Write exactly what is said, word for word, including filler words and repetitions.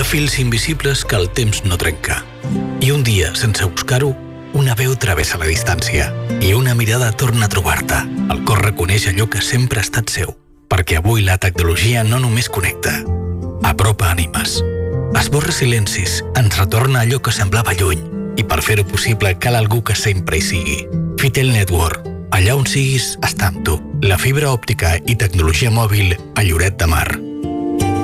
fils invisibles que el temps no trenca. I un dia, sense buscar-ho, una veu travessa la distància i una mirada torna a trobar-te. El cor reconeix allò que sempre ha estat seu, perquè avui la tecnologia no només connecta, apropa ànimes. Esborra silencis, ens retorna allò que semblava lluny, i per fer-ho possible cal algú que sempre hi sigui. Fitel Network, allà on siguis, està amb tu. La fibra òptica i tecnologia mòbil a Lloret de Mar.